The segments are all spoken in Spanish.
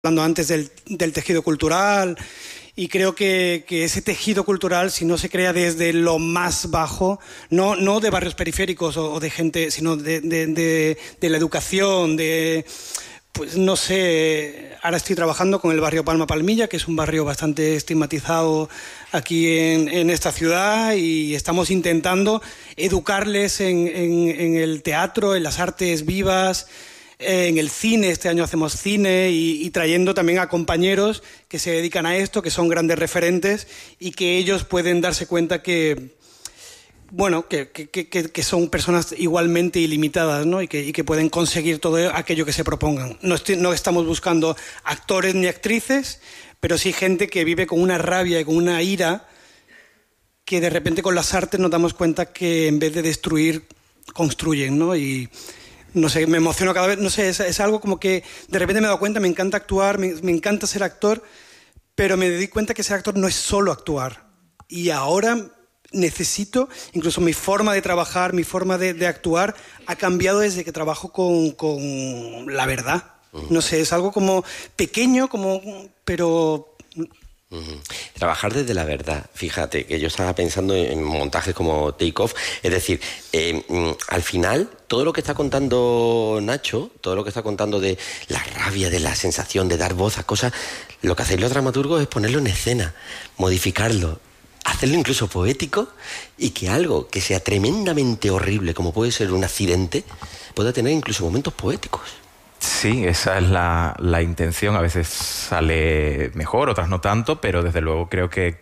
hablando antes del tejido cultural, y creo que ese tejido cultural, si no se crea desde lo más bajo, no de barrios periféricos o de gente, sino de la educación, pues no sé, ahora estoy trabajando con el barrio Palma Palmilla, que es un barrio bastante estigmatizado aquí en esta ciudad, y estamos intentando educarles en el teatro, en las artes vivas, en el cine. Este año hacemos cine y trayendo también a compañeros que se dedican a esto, que son grandes referentes y que ellos pueden darse cuenta que, bueno, que son personas igualmente ilimitadas, ¿no? y que pueden conseguir todo aquello que se propongan. No estamos buscando actores ni actrices, pero sí gente que vive con una rabia y con una ira que de repente con las artes nos damos cuenta que en vez de destruir, construyen, ¿no? Y no sé, me emociono cada vez, no sé, es algo como que de repente me he dado cuenta, me encanta actuar, me encanta ser actor, pero me di cuenta que ser actor no es solo actuar. Y ahora necesito, incluso mi forma de trabajar, mi forma de actuar ha cambiado desde que trabajo con la verdad. No sé, es algo como pequeño, pero... Trabajar desde la verdad. Fíjate que yo estaba pensando en montajes como Take Off. Es decir, al final, todo lo que está contando Nacho, todo lo que está contando de la rabia, de la sensación de dar voz a cosas, lo que hacéis los dramaturgos es ponerlo en escena, modificarlo, hacerlo incluso poético, y que algo que sea tremendamente horrible, como puede ser un accidente, pueda tener incluso momentos poéticos. Sí, esa es la intención. A veces sale mejor, otras no tanto, pero desde luego creo que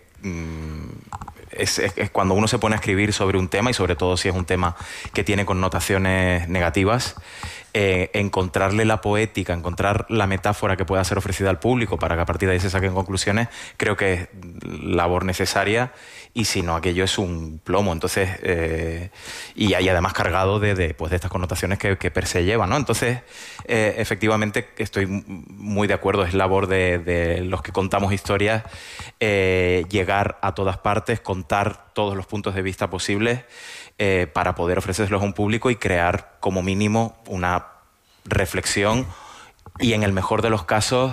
es cuando uno se pone a escribir sobre un tema, y sobre todo si es un tema que tiene connotaciones negativas, encontrarle la poética, encontrar la metáfora que pueda ser ofrecida al público para que a partir de ahí se saquen conclusiones, creo que es labor necesaria, y si no, aquello es un plomo. Entonces, y además cargado de estas connotaciones que per se llevan, ¿no? Entonces, efectivamente, estoy muy de acuerdo, es labor de los que contamos historias, llegar a todas partes, contar todos los puntos de vista posibles, para poder ofrecérselos a un público y crear como mínimo una reflexión, y en el mejor de los casos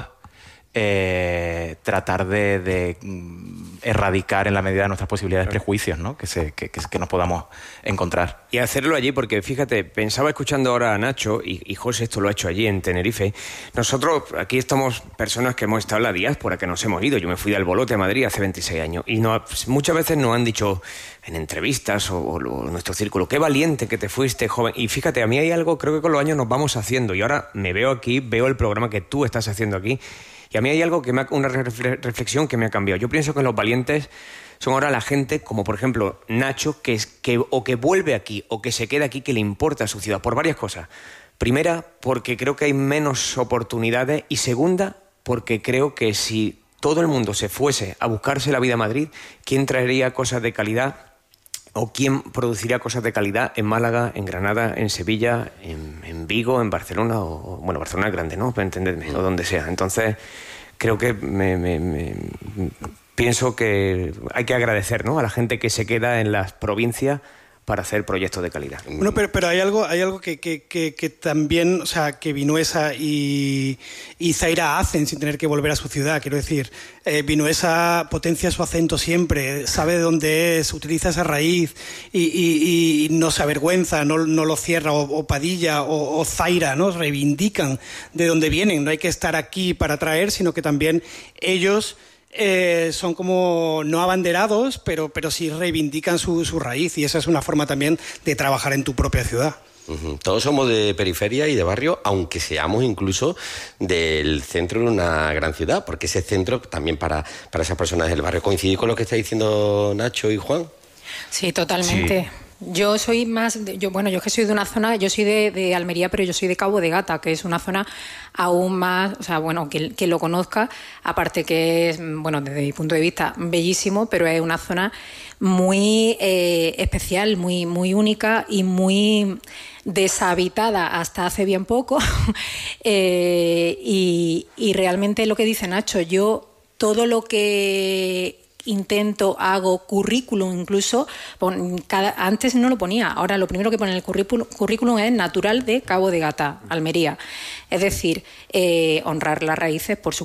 tratar de erradicar en la medida de nuestras posibilidades prejuicios, ¿no? que nos podamos encontrar. Y hacerlo allí, porque fíjate, pensaba escuchando ahora a Nacho, y José esto lo ha hecho allí en Tenerife. Nosotros aquí estamos personas que hemos estado en la diáspora, que nos hemos ido. Yo me fui de Albolote a Madrid hace 26 años y muchas veces nos han dicho en entrevistas o nuestro círculo, qué valiente que te fuiste, joven. Y fíjate, a mí hay algo, creo que con los años nos vamos haciendo, y ahora me veo aquí, veo el programa que tú estás haciendo aquí, y a mí hay algo una reflexión que me ha cambiado. Yo pienso que los valientes son ahora la gente, como por ejemplo Nacho, que vuelve aquí o que se queda aquí, que le importa a su ciudad, por varias cosas. Primera, porque creo que hay menos oportunidades, y segunda, porque creo que si todo el mundo se fuese a buscarse la vida a Madrid, ¿quién traería cosas de calidad? ¿O quién produciría cosas de calidad en Málaga, en Granada, en Sevilla, en Vigo, en Barcelona? Bueno, Barcelona es grande, ¿no? Para entenderme, o donde sea. Entonces, creo que pienso que hay que agradecer, ¿no?, a la gente que se queda en las provincias para hacer proyectos de calidad. Bueno, pero hay algo que también, o sea, que Vinuesa y Zaira hacen sin tener que volver a su ciudad. Quiero decir, Vinuesa potencia su acento siempre, sabe de dónde es, utiliza esa raíz y no se avergüenza, no lo cierra, o Padilla o Zaira, ¿no?, reivindican de dónde vienen. No hay que estar aquí para atraer, sino que también ellos son como no abanderados, pero sí reivindican su raíz, y esa es una forma también de trabajar en tu propia ciudad. Todos somos de periferia y de barrio, aunque seamos incluso del centro de una gran ciudad, porque ese centro también para esas personas del barrio. ¿Coincide con lo que está diciendo Nacho y Juan? Sí, totalmente. Sí. Yo soy más, yo es que soy de una zona, yo soy de Almería, pero yo soy de Cabo de Gata, que es una zona aún más, o sea, bueno, que lo conozca, aparte que es, bueno, desde mi punto de vista, bellísimo, pero es una zona muy especial, muy, muy única y muy deshabitada hasta hace bien poco. Y realmente lo que dice Nacho, yo todo lo que intento, hago currículum incluso, antes no lo ponía, ahora lo primero que pone en el currículum es natural de Cabo de Gata, Almería. Es decir, honrar las raíces, por supuesto.